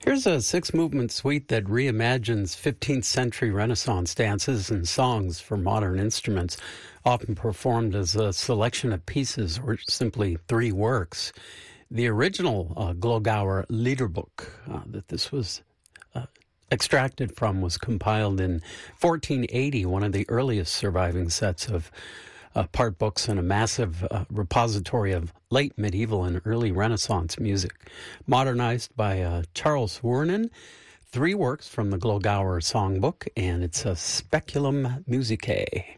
Here's a six-movement suite that reimagines 15th century Renaissance dances and songs for modern instruments, often performed as a selection of pieces or simply three works. The original Glogauer Liederbuch that this was extracted from was compiled in 1480, one of the earliest surviving sets of part books and a massive repository of late medieval and early Renaissance music. Modernized by Charles Wuorinen, three works from the Glogauer Songbook, and it's a Speculum Musicae.